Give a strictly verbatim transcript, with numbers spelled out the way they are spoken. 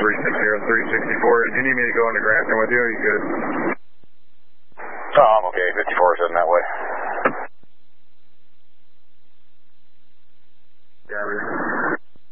three six zero, three sixty-four. Do you need me to go into Grafton with you, or are you good? Oh, I'm okay. fifty-four is heading that way.